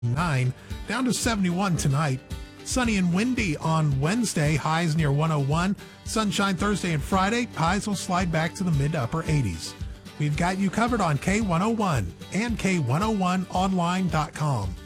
9, down to 71 tonight. Sunny and windy on Wednesday, highs near 101. Sunshine Thursday and Friday, highs will slide back to the mid to upper 80s. We've got you covered on K101 and K101online.com.